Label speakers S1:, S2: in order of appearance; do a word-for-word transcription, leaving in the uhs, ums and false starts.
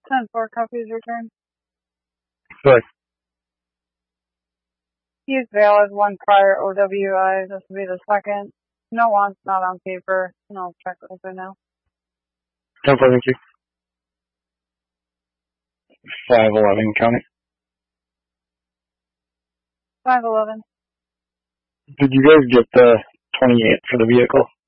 S1: ten four copies return.
S2: Good.
S1: He's valid, one prior O W I. This will be the second. No wants, not on paper. No check open now.
S2: ten four, thank you. five eleven, county.
S1: five eleven.
S2: Did you guys get the twenty-eight for the vehicle?